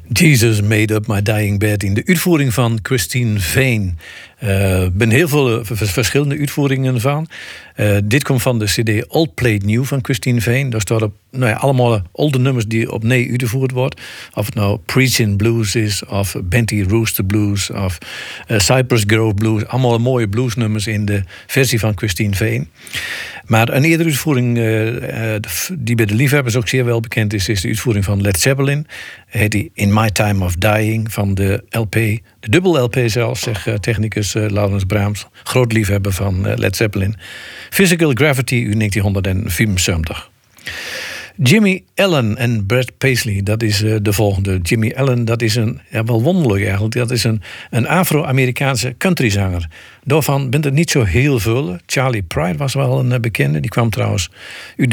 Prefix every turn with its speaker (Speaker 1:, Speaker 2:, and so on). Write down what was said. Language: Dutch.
Speaker 1: Jesus Made Up My Dying Bed in de uitvoering van Christine Vane. Er zijn heel veel verschillende uitvoeringen van. Dit komt van de cd Old Played New van Christine Vane. Daar staat op allemaal oude nummers die opnieuw uitgevoerd worden. Of het nou Preaching Blues is, of Benty Rooster Blues, of Cypress Grove Blues. Allemaal mooie bluesnummers in de versie van Christine Vane. Maar een eerdere uitvoering die bij de liefhebbers ook zeer wel bekend is de uitvoering van Led Zeppelin. Heet die In My Time of Dying van de LP, de dubbel LP zelfs, zegt technicus Laurens Brahms, groot liefhebber van Led Zeppelin. Physical Gravity uit 1974. Jimmy Allen en Brad Paisley, dat is de volgende. Jimmy Allen, dat is wel wonderlijk eigenlijk. Dat is een Afro-Amerikaanse countryzanger. Daarvan bent er niet zo heel veel. Charlie Pride was wel een bekende. Die kwam trouwens uit